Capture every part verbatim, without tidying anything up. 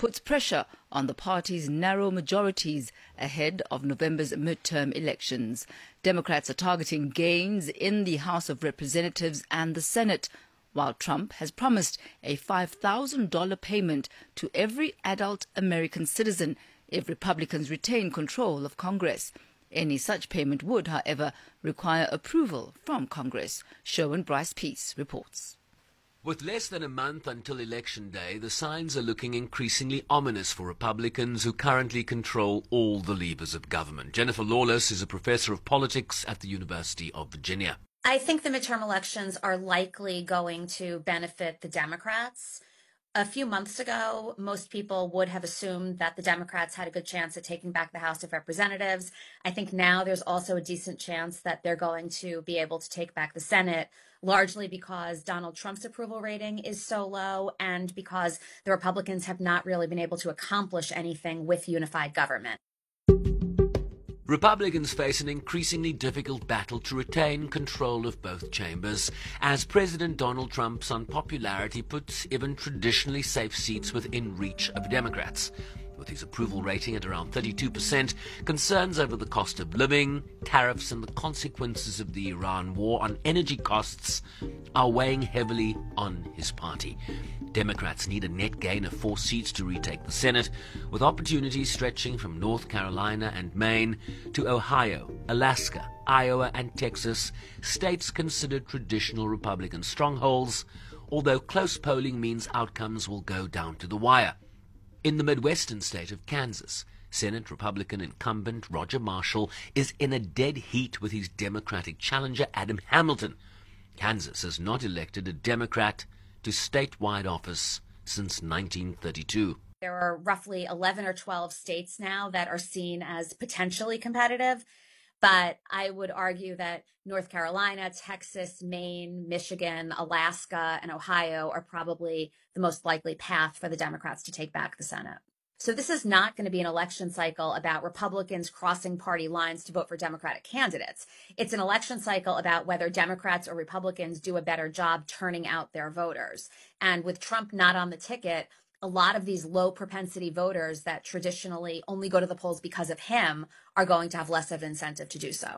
puts pressure on the party's narrow majorities ahead of November's midterm elections. Democrats are targeting gains in the House of Representatives and the Senate, while Trump has promised a five thousand dollars payment to every adult American citizen if Republicans retain control of Congress. Any such payment would, however, require approval from Congress. Sherwin Bryce Peace reports. With less than a month until Election Day, the signs are looking increasingly ominous for Republicans who currently control all the levers of government. Jennifer Lawless is a professor of politics at the University of Virginia. I think the midterm elections are likely going to benefit the Democrats. A few months ago, most people would have assumed that the Democrats had a good chance at taking back the House of Representatives. I think now there's also a decent chance that they're going to be able to take back the Senate, largely because Donald Trump's approval rating is so low and because the Republicans have not really been able to accomplish anything with unified government. Republicans face an increasingly difficult battle to retain control of both chambers, as President Donald Trump's unpopularity puts even traditionally safe seats within reach of Democrats. With his approval rating at around thirty-two percent, concerns over the cost of living, tariffs and the consequences of the Iran war on energy costs are weighing heavily on his party. Democrats need a net gain of four seats to retake the Senate, with opportunities stretching from North Carolina and Maine to Ohio, Alaska, Iowa and Texas, states considered traditional Republican strongholds, although close polling means outcomes will go down to the wire. In the Midwestern state of Kansas, Senate Republican incumbent Roger Marshall is in a dead heat with his Democratic challenger Adam Hamilton. Kansas has not elected a Democrat to statewide office since nineteen thirty-two. There are roughly eleven or twelve states now that are seen as potentially competitive, but I would argue that North Carolina, Texas, Maine, Michigan, Alaska, and Ohio are probably the most likely path for the Democrats to take back the Senate. So this is not going to be an election cycle about Republicans crossing party lines to vote for Democratic candidates. It's an election cycle about whether Democrats or Republicans do a better job turning out their voters. And with Trump not on the ticket, a lot of these low propensity voters that traditionally only go to the polls because of him are going to have less of an incentive to do so.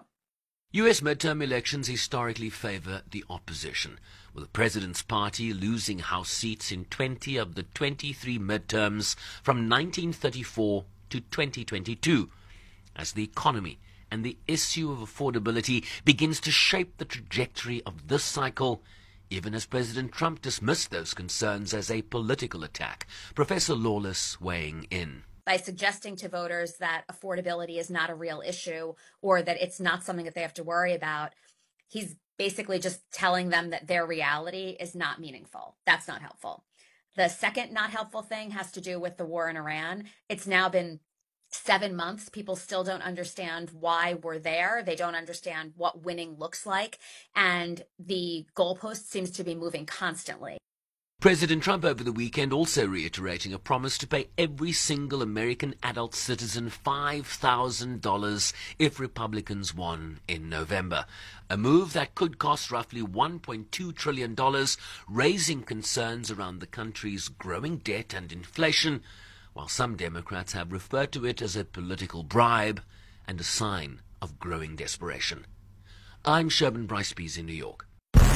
U S midterm elections historically favor the opposition, with the president's party losing House seats in twenty of the twenty-three midterms from nineteen thirty-four to twenty twenty-two, as the economy and the issue of affordability begins to shape the trajectory of this cycle, even as President Trump dismissed those concerns as a political attack. Professor Lawless weighing in. By suggesting to voters that affordability is not a real issue or that it's not something that they have to worry about, he's basically just telling them that their reality is not meaningful. That's not helpful. The second not helpful thing has to do with the war in Iran. It's now been seven months. People still don't understand why we're there. They don't understand what winning looks like. And the goalpost seems to be moving constantly. President Trump over the weekend also reiterating a promise to pay every single American adult citizen five thousand dollars if Republicans won in November, a move that could cost roughly one point two trillion dollars, raising concerns around the country's growing debt and inflation, while some Democrats have referred to it as a political bribe and a sign of growing desperation. I'm Sherwin Bryce Peace in New York.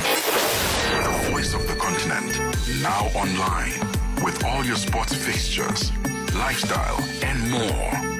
The voice of the continent, now online, with all your sports fixtures, lifestyle, and more.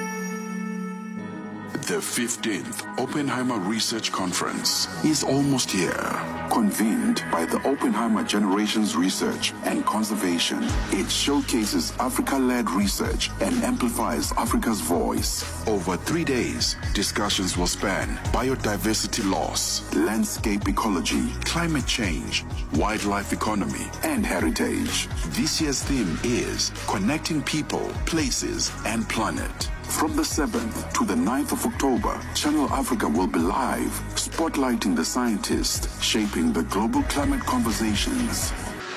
The fifteenth Oppenheimer Research Conference is almost here. Convened by the Oppenheimer Generations Research and Conservation, it showcases Africa-led research and amplifies Africa's voice. Over three days, discussions will span biodiversity loss, landscape ecology, climate change, wildlife economy, and heritage. This year's theme is Connecting People, Places, and Planet. From the seventh to the ninth of October, Channel Africa will be live, spotlighting the scientists shaping the global climate conversations.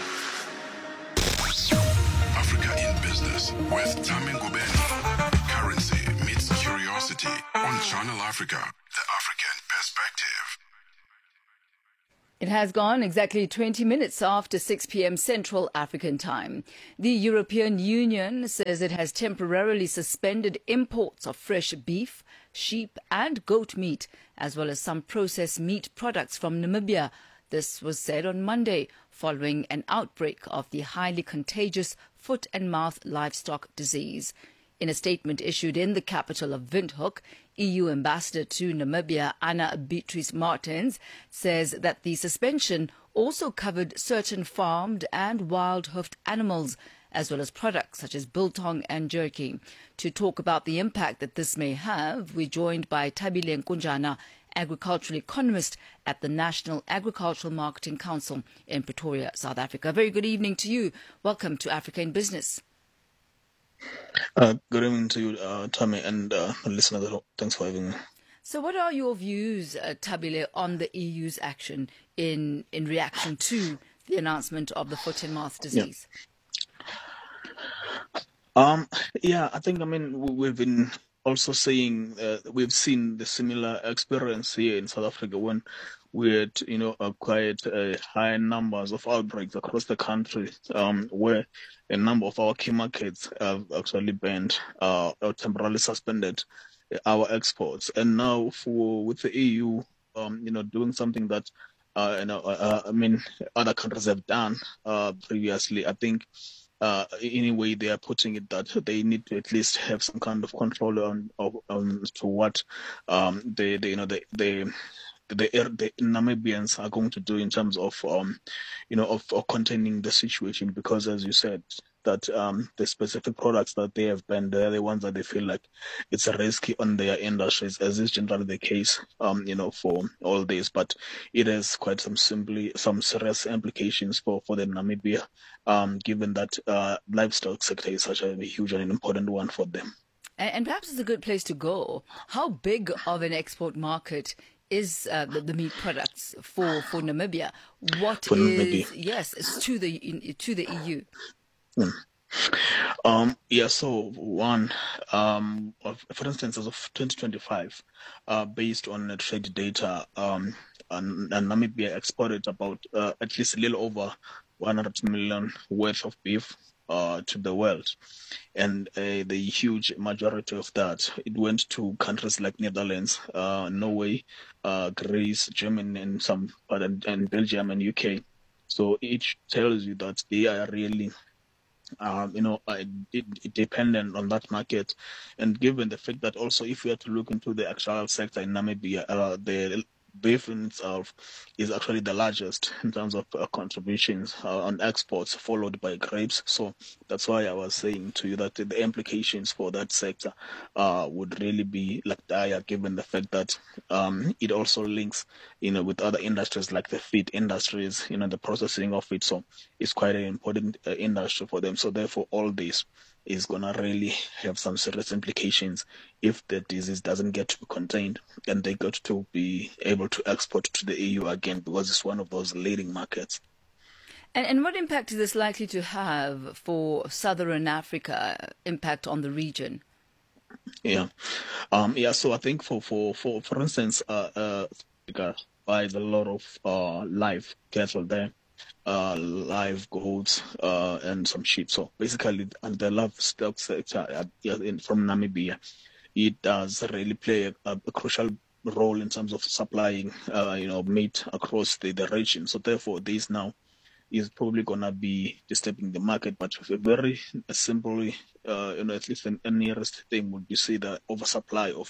Africa in Business with Tami Ngubeni. Currency meets curiosity on Channel Africa, the African perspective. It has gone exactly twenty minutes after six p.m. Central African time. The European Union says it has temporarily suspended imports of fresh beef, sheep and goat meat, as well as some processed meat products from Namibia. This was said on Monday, following an outbreak of the highly contagious foot and mouth livestock disease. In a statement issued in the capital of Windhoek, E U Ambassador to Namibia, Anna Beatrice Martens, says that the suspension also covered certain farmed and wild-hoofed animals, as well as products such as biltong and jerky. To talk about the impact that this may have, we're joined by Thabile Nkunjana, agricultural economist at the National Agricultural Marketing Council in Pretoria, South Africa. Very good evening to you. Welcome to Africa in Business. Uh, good evening to you, uh, Tommy, and uh, listeners. Thanks for having me. So what are your views, uh, Thabile, on the E U's action in, in reaction to the announcement of the foot and mouth disease? Yeah, um, yeah I think, I mean, we've been also saying, uh, we've seen the similar experience here in South Africa when we had, you know, uh, quite uh, high numbers of outbreaks across the country, um, where a number of our key markets have actually banned uh, or temporarily suspended our exports. And now, for with the E U, um, you know, doing something that, uh, you know, uh, I mean, other countries have done uh, previously, I think. Uh, anyway, they are putting it that they need to at least have some kind of control on, on, on to what um, they, they, you know, they, they, the, the Namibians are going to do in terms of, um, you know, of, of containing the situation. Because, as you said, that um, the specific products that they have banned, they're the ones that they feel like it's risky on their industries, as is generally the case, um, you know, for all this. But it has quite some simply some serious implications for, for the Namibia, um, given that uh, livestock sector is such a huge and an important one for them. And, and perhaps it's a good place to go. How big of an export market is uh, the, the meat products for, for Namibia? What for is Namibia. yes, it's to the to the E U. Hmm. Um, yeah, so one, um, for instance, as of twenty twenty-five, uh, based on trade data, um, and, and Namibia exported about uh, at least a little over one hundred million worth of beef uh, to the world. And uh, the huge majority of that, it went to countries like Netherlands, uh, Norway, uh, Greece, Germany, and some, and, and Belgium and U K. So each tells you that they are really Um, you know, uh, it, it dependent on that market. And given the fact that also, if we are to look into the actual sector in Namibia, uh, the beef in itself is actually the largest in terms of uh, contributions uh, on exports, followed by grapes. So that's why I was saying to you that the implications for that sector uh, would really be like dire, given the fact that um, it also links, you know, with other industries like the feed industries, you know, the processing of it. So it's quite an important uh, industry for them. So therefore, all this is going to really have some serious implications if the disease doesn't get to be contained and they got to be able to export to the E U again, because it's one of those leading markets. And, and what impact is this likely to have for Southern Africa, impact on the region? Yeah. Um, yeah, so I think for, for, for, for instance, uh, uh, buys a lot of uh, live cattle there. Uh, live goats uh, and some sheep. So basically, and the livestock sector uh, in, from Namibia, it does really play a, a crucial role in terms of supplying, uh, you know, meat across the, the region. So therefore, this now is probably gonna be disturbing the market. But very simply, uh, you know, at least the, the nearest thing would be see the oversupply of.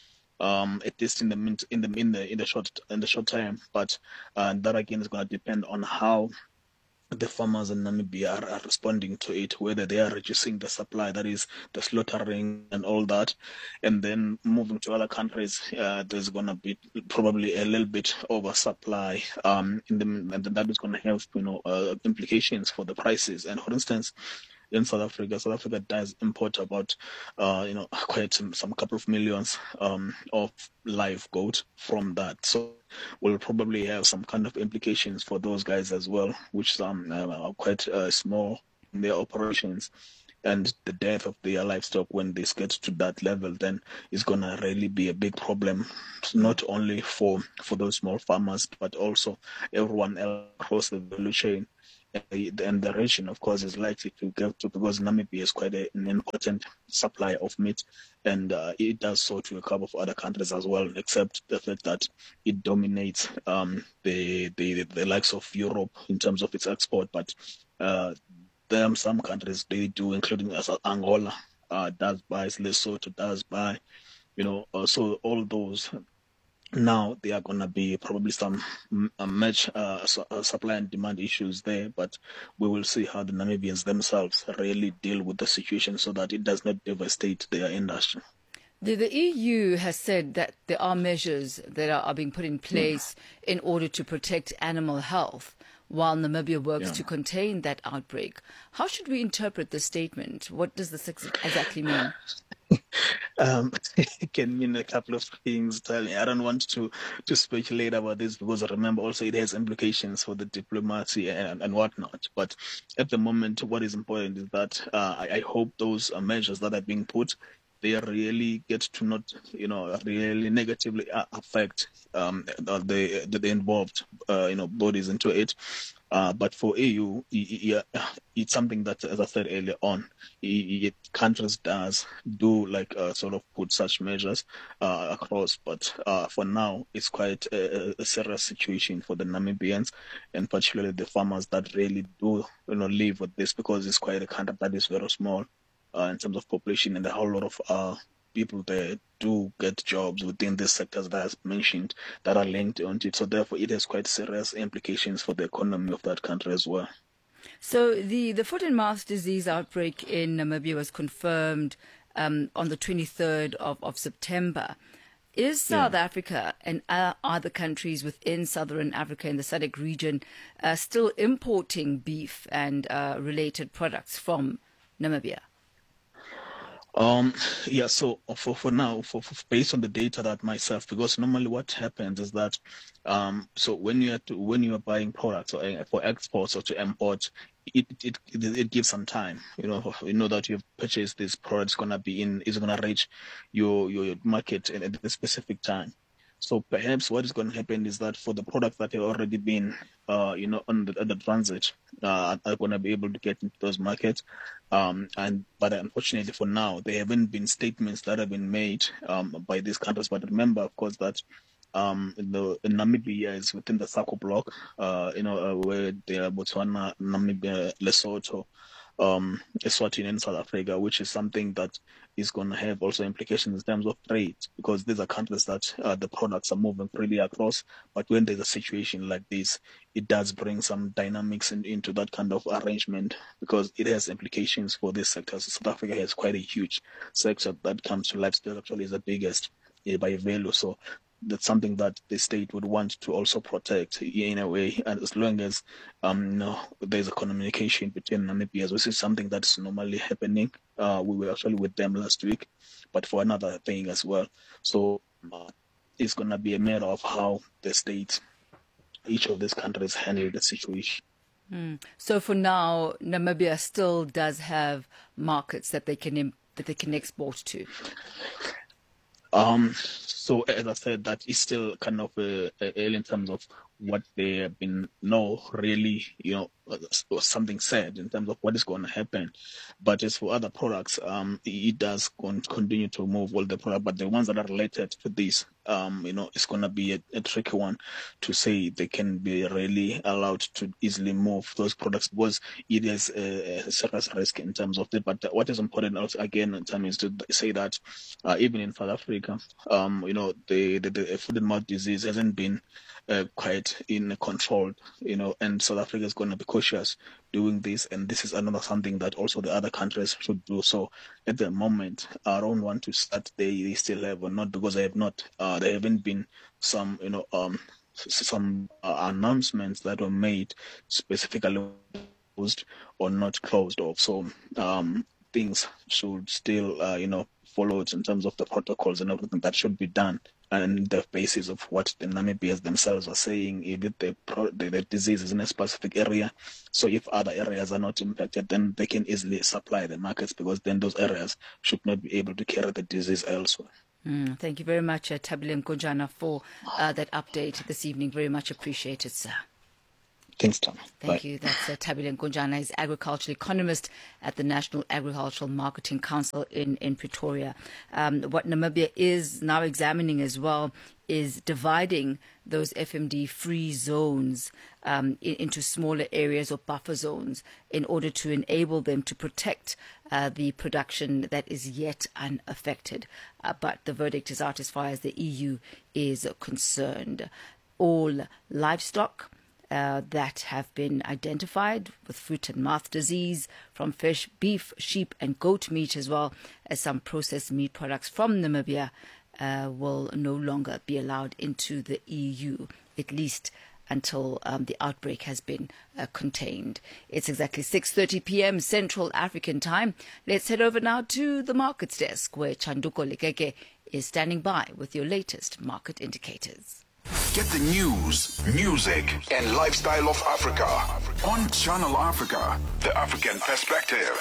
Um, at least in the in the in the in the short in the short term, but uh, that again is going to depend on how the farmers in Namibia are, are responding to it, whether they are reducing the supply, that is the slaughtering and all that, and then moving to other countries. Uh, there's going to be probably a little bit oversupply, um, in the and that is going to have you know uh, implications for the prices. And for instance, in South Africa, South Africa does import about, uh, you know, quite some, some couple of millions um, of live goat from that. So we'll probably have some kind of implications for those guys as well, which some uh, are quite uh, small in their operations. and the death of their livestock when they get to that level, then it's going to really be a big problem, not only for, for those small farmers, but also everyone else across the value chain. And the region, of course, is likely to get to, because Namibia is quite a, an important supplier of meat, and uh, it does so to a couple of other countries as well, except the fact that it dominates um, the, the the likes of Europe in terms of its export. But uh, there are some countries they do, including as Angola uh, does buy, Lesotho does buy, you know, uh, so all those. Now there are going to be probably some uh, match uh, su- uh, supply and demand issues there, but we will see how the Namibians themselves really deal with the situation so that it does not devastate their industry. The, the E U has said that there are measures that are, are being put in place mm. in order to protect animal health while Namibia works yeah. to contain that outbreak. How should we interpret this statement? What does this ex- exactly mean? Um, it can mean a couple of things. I don't want to, to speculate about this because remember also it has implications for the diplomacy and, and whatnot. But at the moment, what is important is that uh, I, I hope those uh, measures that are being put, they really get to not, you know, really negatively affect um, the, the, the involved, uh, you know, bodies into it. Uh, but for E U, yeah, it's something that, as I said earlier on, it, countries does do like uh, sort of put such measures uh, across. But uh, for now, it's quite a, a serious situation for the Namibians, and particularly the farmers that really do, you know, live with this, because it's quite a country that is very small uh, in terms of population, and a whole lot of uh, people there do get jobs within these sectors that I mentioned that are linked onto it. So therefore, it has quite serious implications for the economy of that country as well. So the, the foot and mouth disease outbreak in Namibia was confirmed um, on the twenty-third of, of September. Is South yeah. Africa and uh, other countries within Southern Africa in the S A D C region uh, still importing beef and uh, related products from Namibia? Um, yeah, so for, for now, for, for based on the data that myself, because normally what happens is that, um, so when you are to, when you are buying products or uh, for exports or to import, it, it, it, it gives some time, you know, you know that you've purchased this product, it's going to be in, is going to reach your, your market at a specific time. So perhaps what is going to happen is that for the products that have already been, uh, you know, on the, on the transit, uh, are going to be able to get into those markets. Um, and but unfortunately for now, there haven't been statements that have been made um, by these countries. But remember, of course, that um, the Namibia is within the SACO bloc, uh, you know, uh, where there are Botswana, Namibia, Lesotho, um, Eswatini and South Africa, which is something that is going to have also implications in terms of trade, because these are countries that uh, the products are moving freely across. But when there's a situation like this, it does bring some dynamics in, into that kind of arrangement, because it has implications for these sectors. South Africa has quite a huge sector that comes to livestock, actually is the biggest uh, by value. So that's something that the state would want to also protect in a way. And as long as um, you know, there's a communication between Namibians, which is something that's normally happening. Uh, we were actually with them last week, but for another thing as well. So uh, it's going to be a matter of how the state, each of these countries handle the situation. Mm. So for now, Namibia still does have markets that they can imp- that they can export to. Um. So as I said, that is still kind of uh, early in terms of what they have been no really, you know, something said in terms of what is going to happen. But as for other products, um, it does continue to move all the product, but the ones that are related to this, um, you know, it's going to be a, a tricky one to say they can be really allowed to easily move those products, because it is a, a serious risk in terms of it. But what is important also, again, in terms is to say that uh, even in South Africa, um, you know, the, the, the foot and mouth disease hasn't been uh, quite in control, you know, and South Africa is going to be cautious doing this, and this is another something that also the other countries should do. So at the moment, I don't want to start they, they still have or not, because I have not, uh, there haven't been some, you know, um, some uh, announcements that were made specifically closed or not closed off. So um, things should still, uh, you know, follow in terms of the protocols and everything that should be done. And the basis of what the Namibians themselves are saying, if the, the, the disease is in a specific area, so if other areas are not impacted, then they can easily supply the markets, because then those areas should not be able to carry the disease elsewhere. Mm, thank you very much, uh, Thabile Nkonjana, for uh, that update this evening. Very much appreciated, sir. Thanks, Tom. Thank Bye. you. That's uh, Thabile Nkonjana. He's agricultural economist at the National Agricultural Marketing Council in, in Pretoria. Um, what Namibia is now examining as well is dividing those F M D-free zones um, in, into smaller areas or buffer zones in order to enable them to protect uh, the production that is yet unaffected. Uh, but the verdict is out as far as the E U is concerned. All livestock Uh, that have been identified with foot and mouth disease from fish, beef, sheep and goat meat, as well as some processed meat products from Namibia, uh, will no longer be allowed into the E U, at least until um, the outbreak has been uh, contained. It's exactly six thirty p.m. Central African time. Let's head over now to the markets desk, where Chanduko Lekeke is standing by with your latest market indicators. Get the news, music, and lifestyle of Africa on Channel Africa, the African perspective.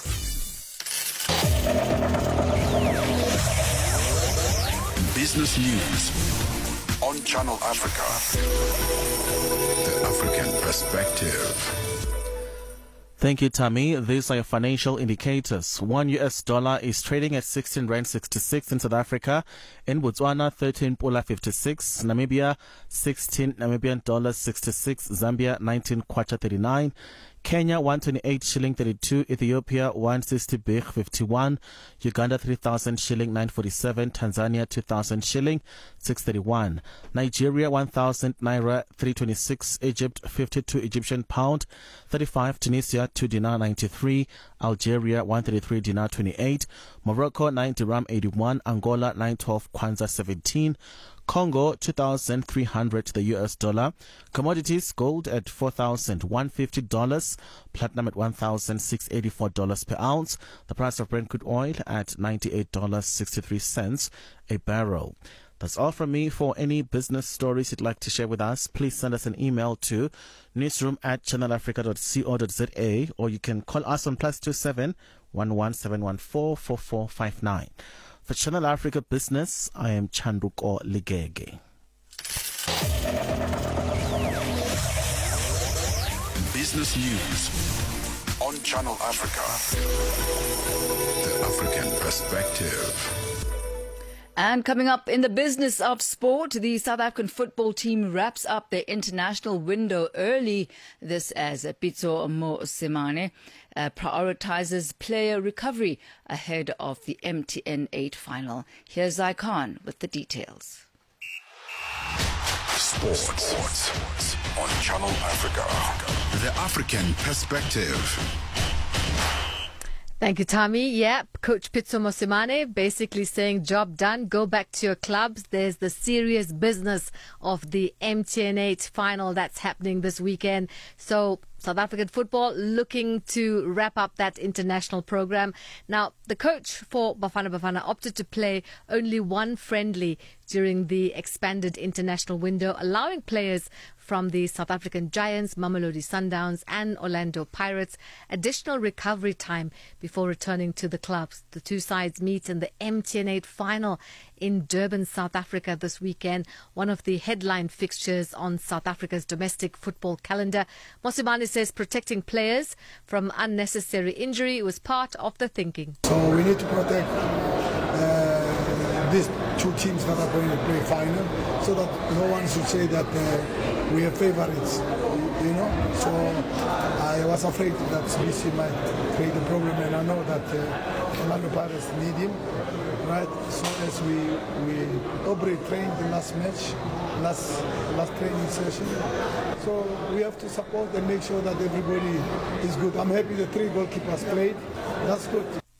Business news on Channel Africa, the African perspective. Thank you, Tammy. These are your financial indicators. One U S dollar is trading at sixteen rand sixty-six in South Africa. In Botswana, thirteen pula fifty-six. Namibia, sixteen Namibian dollars sixty-six. Zambia, nineteen kwacha thirty-nine. Kenya, one twenty-eight shilling thirty-two. Ethiopia, one sixty birr fifty-one. Uganda, three thousand shilling nine forty-seven. Tanzania, two thousand shilling six thirty-one. Nigeria, one thousand naira three twenty-six. Egypt, fifty-two Egyptian pound thirty-five. Tunisia, two dinar ninety-three. Algeria, one thirty-three dinar twenty-eight. Morocco, nine dirham eighty-one. Angola, nine twelve kwanza seventeen. Congo, two thousand three hundred to the U S dollar. Commodities, gold at four thousand one hundred fifty dollars. Platinum at one thousand six hundred eighty-four dollars per ounce. The price of Brent crude oil at ninety-eight dollars and sixty-three cents a barrel. That's all from me. For any business stories you'd like to share with us, please send us an email to newsroom at channel africa dot co dot za, or you can call us on plus two seven one one seven one four four four five nine. For Channel Africa Business, I am Chanduko Ligege. Business news on Channel Africa, the African perspective. And coming up in the business of sport, the South African football team wraps up their international window early. This as Pitso Mosimane uh, prioritizes player recovery ahead of the M T N eight final. Here's Zai Khan with the details. Sports on Channel Africa, the African perspective. Thank you, Tommy. Yeah, Coach Pitso Mosimane basically saying, job done, go back to your clubs. There's the serious business of the M T N eight final that's happening this weekend. So South African football looking to wrap up that international program. Now, the coach for Bafana Bafana opted to play only one friendly during the expanded international window, allowing players from the South African Giants, Mamelodi Sundowns and Orlando Pirates additional recovery time before returning to the clubs. The two sides meet in the M T N eight final in Durban, South Africa this weekend, one of the headline fixtures on South Africa's domestic football calendar. Mosimane says protecting players from unnecessary injury was part of the thinking. So we need to protect uh, these two teams that are going to play final, so that no one should say that uh, we are favorites, you know. So I was afraid that B C might create a problem, and I know that uh, Orlando Pirates need him. Right, as soon as we we Aubrey trained the last match, last last training session, so we have to support and make sure that everybody is good. I'm happy the three goalkeepers played. That's good.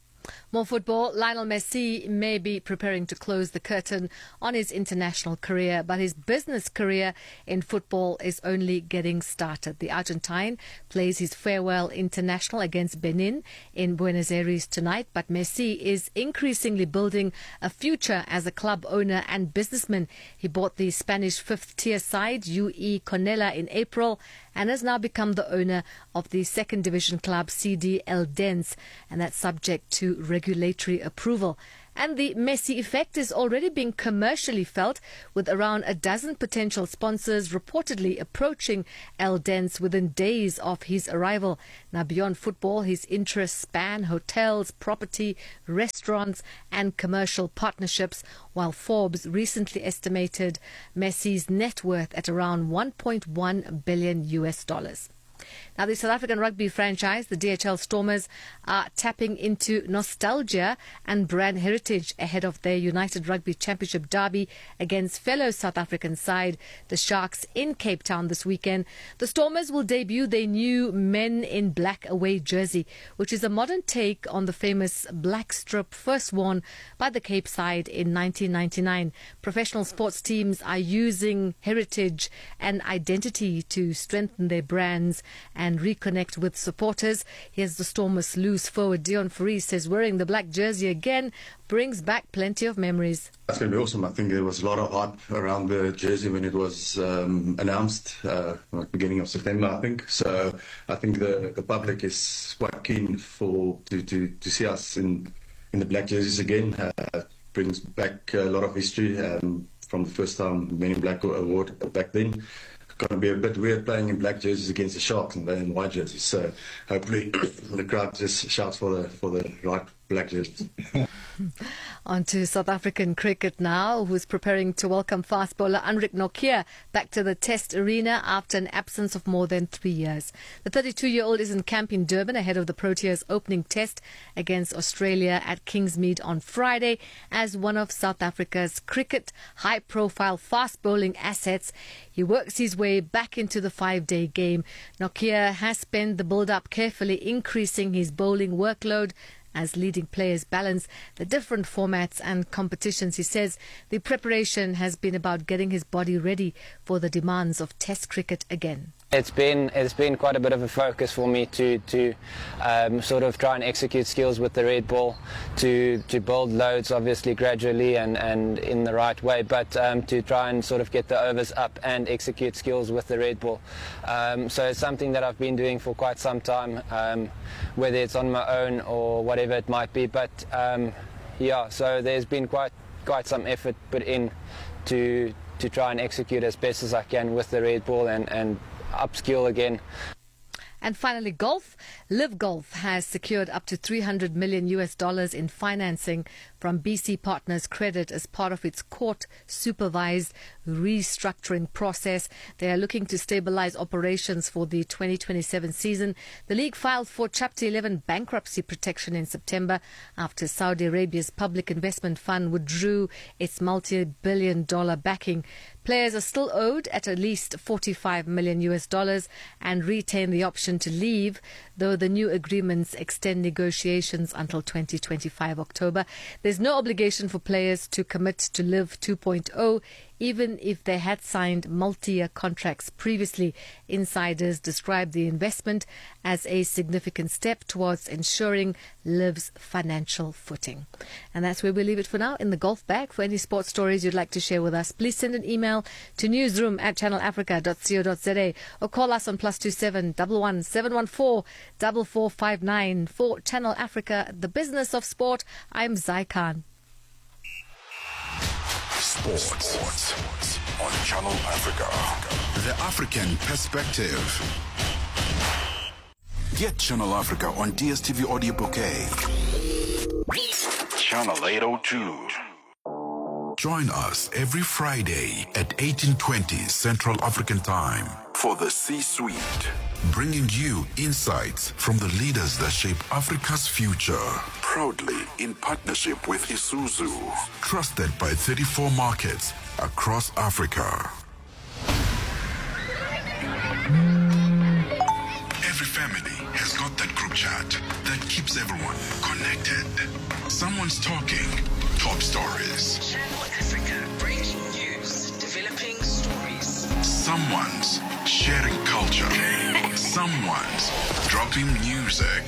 More football. Lionel Messi may be preparing to close the curtain on his international career, but his business career in football is only getting started. The Argentine plays his farewell international against Benin in Buenos Aires tonight, but Messi is increasingly building a future as a club owner and businessman. He bought the Spanish fifth-tier side U E Conella in April and has now become the owner of the second division club C D Eldense, and that's subject to regulatory approval. And the Messi effect is already being commercially felt, with around a dozen potential sponsors reportedly approaching Eldense within days of his arrival. Now, beyond football, his interests span hotels, property, restaurants and commercial partnerships, while Forbes recently estimated Messi's net worth at around one point one billion U S dollars. Now, the South African rugby franchise, the D H L Stormers, are tapping into nostalgia and brand heritage ahead of their United Rugby Championship derby against fellow South African side, the Sharks, in Cape Town this weekend. The Stormers will debut their new Men in Black away jersey, which is a modern take on the famous black strip first worn by the Cape side in nineteen ninety-nine. Professional sports teams are using heritage and identity to strengthen their brands and reconnect with supporters. Here's the Stormers' loose forward Dion Fourie says wearing the black jersey again brings back plenty of memories. That's going to be awesome. I think there was a lot of hype around the jersey when it was um, announced, uh, like beginning of September, I think. So I think the, the public is quite keen for to, to, to see us in, in the black jerseys again. Uh, brings back a lot of history um, from the first time Men in Black award back then. Going to be a bit weird playing in black jerseys against the Sharks and they're in white jerseys. So hopefully the crowd just shouts for the for the right black jerseys. On to South African cricket now, who's preparing to welcome fast bowler Anrich Nortje back to the Test arena after an absence of more than three years. The thirty-two-year-old is in camp in Durban ahead of the Proteas' opening Test against Australia at Kingsmead on Friday as one of South Africa's cricket high-profile fast bowling assets. He works his way back into the five-day game. Nortje has spent the build-up carefully increasing his bowling workload as leading players balance the different formats and competitions. He says the preparation has been about getting his body ready for the demands of Test cricket again. It's been it's been quite a bit of a focus for me to to um, sort of try and execute skills with the red ball, to to build loads obviously gradually and, and in the right way, but um, to try and sort of get the overs up and execute skills with the red ball. Um, so it's something that I've been doing for quite some time, um, whether it's on my own or whatever it might be. But um, yeah, so there's been quite quite some effort put in to to try and execute as best as I can with the red ball and and upskill again. And finally, golf. Live Golf has secured up to three hundred million U S dollars in financing from B C Partners Credit as part of its court-supervised restructuring process. They are looking to stabilize operations for the twenty twenty-seven season. The league filed for Chapter eleven bankruptcy protection in September after Saudi Arabia's Public Investment Fund withdrew its multi-billion dollar backing. Players are still owed at at least forty-five million U S dollars and retain the option to leave, though the new agreements extend negotiations until twenty twenty-five October. There's no obligation for players to commit to Live two point oh, even if they had signed multi-year contracts previously. Insiders describe the investment as a significant step towards ensuring Live's financial footing. And that's where we leave it for now in the golf bag. For any sports stories you'd like to share with us, please send an email to newsroom at channel africa dot co dot za or call us on plus two seven one one seven one four four four five nine. For Channel Africa, the business of sport, I'm Zai Khan. Sports. Sports on Channel Africa. The African perspective. Get Channel Africa on D S T V Audio Bouquet. Channel eight oh two. Join us every Friday at eighteen twenty Central African Time for the C-Suite, bringing you insights from the leaders that shape Africa's future. Proudly in partnership with Isuzu, trusted by thirty-four markets across Africa. Every family has got that group chat that keeps everyone connected. Someone's talking. Top stories. Channel Africa. Breaking news. Developing stories. Someone's sharing culture. Someone's dropping music.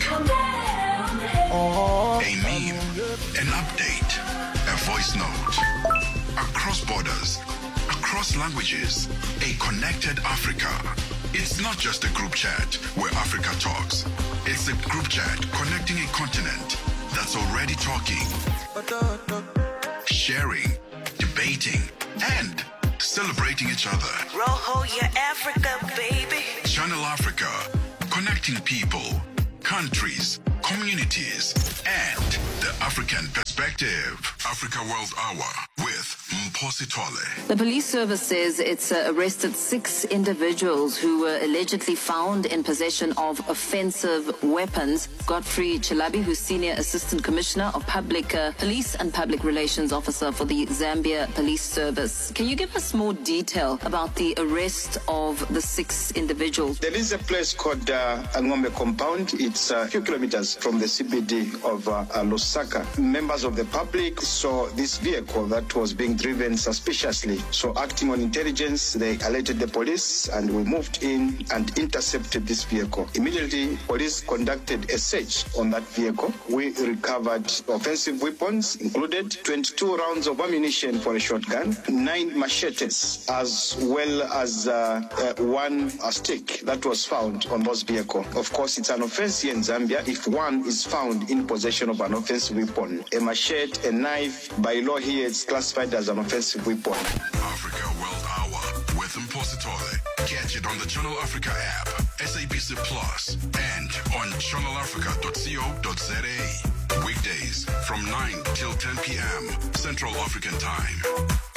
A meme. An update. A voice note. Across borders. Across languages. A connected Africa. It's not just a group chat where Africa talks. It's a group chat connecting a continent that's already talking, sharing, debating, and celebrating each other. Roho, your Africa, baby. Channel Africa, connecting people, countries, communities, and the African perspective. Africa World Hour with Mposi Tole. The police service says it's uh, arrested six individuals who were allegedly found in possession of offensive weapons. Godfrey Chilabi, who's Senior Assistant Commissioner of Public uh, Police and Public Relations Officer for the Zambia Police Service. Can you give us more detail about the arrest of the six individuals? There is a place called uh, Angombe Compound. It's a few kilometers from the C B D of uh, uh, Lusaka. Members of the public saw this vehicle that was being driven suspiciously. So acting on intelligence, they alerted the police and we moved in and intercepted this vehicle. Immediately, police conducted a search on that vehicle. We recovered offensive weapons, included twenty-two rounds of ammunition for a shotgun, nine machetes, as well as uh, uh, one uh, stick that was found on this vehicle. Of course, it's an offense here in Zambia if one is found in possession of an offensive weapon. A machete, a knife, by law here it's classified as an offensive weapon. Africa World Hour with Mposi Tole. Catch it on the Channel Africa app, S A B C Plus, and on channel africa dot co dot za. Weekdays from nine till ten p.m. Central African Time.